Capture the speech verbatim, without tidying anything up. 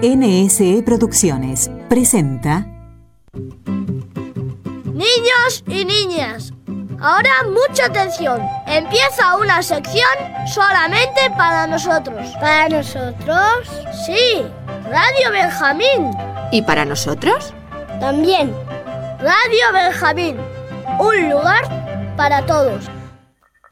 N S E Producciones presenta... Niños y niñas, ahora mucha atención. Empieza una sección solamente para nosotros. ¿Para nosotros? Sí, Radio Benjamín. ¿Y para nosotros? También. Radio Benjamín, un lugar para todos.